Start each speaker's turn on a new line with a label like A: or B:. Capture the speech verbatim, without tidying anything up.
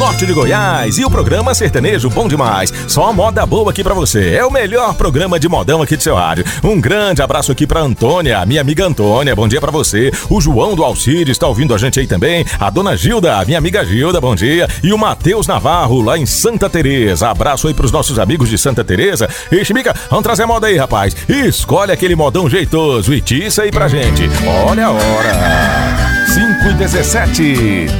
A: norte de Goiás. E o programa Sertanejo Bom Demais. Só moda boa aqui pra você. É o melhor programa de modão aqui do seu rádio. Um grande abraço aqui pra Antônia, minha amiga Antônia. Bom dia pra você. O João do Alcides está ouvindo a gente aí também. A dona Gilda, minha amiga Gilda, bom dia. E o Matheus Navarro, lá em Santa Teresa. Abraço aí pros nossos amigos de Santa Teresa. E Chimica, vamos trazer moda aí, rapaz. Escolhe aquele modão jeitoso e tiça aí pra gente. Olha a hora. cinco e dezessete.